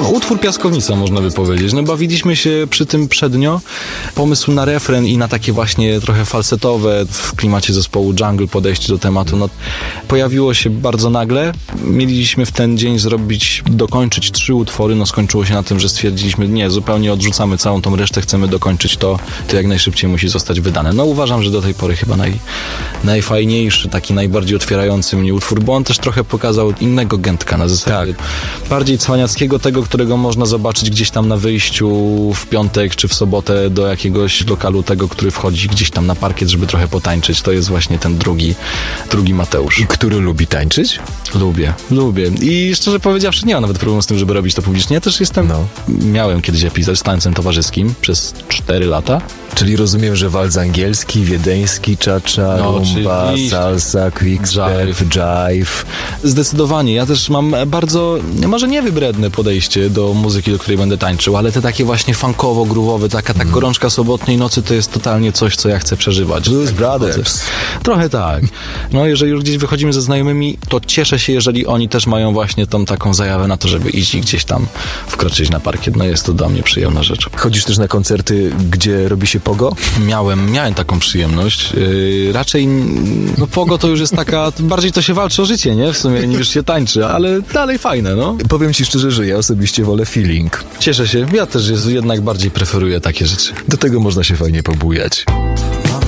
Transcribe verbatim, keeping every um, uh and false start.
utwór piaskownica, można by powiedzieć. No bawiliśmy się przy tym przednio. Pomysł na refren i na takie właśnie trochę falsetowe w klimacie zespołu Jungle podejście do tematu, no pojawiło się bardzo nagle. Mieliśmy w ten dzień zrobić, dokończyć trzy utwory, no skończyło się na tym, że stwierdziliśmy, nie, zupełnie odrzucamy całą tą resztę, chcemy dokończyć to, to jak najszybciej musi zostać wydane. No uważam, że do tej pory chyba naj, najfajniejszy, taki najbardziej otwierający mnie utwór, bo on też trochę pokazał innego Gętka na zasadzie. Tak. Bardziej cwaniackiego, tego, którego można zobaczyć gdzieś tam na wyjściu w piątek czy w sobotę do jakiegoś lokalu, tego, który wchodzi gdzieś tam na parkiet, żeby trochę potańczyć. To jest właśnie ten drugi, drugi Mateusz. Który lubi tańczyć? Lubię, lubię. I szczerze powiedziawszy, nie mam nawet problemu z tym, żeby robić to publicznie. Ja też jestem, no. Miałem kiedyś epizod z tańcem towarzyskim przez cztery lata. Czyli rozumiem, że walc angielski, wiedeński, cha-cha, no, rumba, oczywiście. Salsa, quickstep, jive. Zdecydowanie. Ja też mam bardzo, może nie wybredne podejście do muzyki, do której będę tańczył, ale te takie właśnie funkowo-groowowe, taka ta mm. gorączka sobotniej nocy to jest totalnie coś, co ja chcę przeżywać. Blues Brothers. Trochę tak. No jeżeli już gdzieś wychodzimy ze znajomymi, to cieszę się, jeżeli oni też mają właśnie tą taką zajawę na to, żeby iść i gdzieś tam wkroczyć na parkiet. No jest to dla mnie przyjemna rzecz. Chodzisz też na koncerty, gdzie robi się pogo? Miałem, miałem taką przyjemność. Yy, raczej, no pogo to już jest taka, bardziej to się walczy o życie, nie? W sumie niż się tańczy, ale dalej fajne, no. Powiem ci szczerze, że ja osobiście wolę feeling. Cieszę się. Ja też jest, jednak bardziej preferuję takie rzeczy. Do tego można się fajnie pobujać.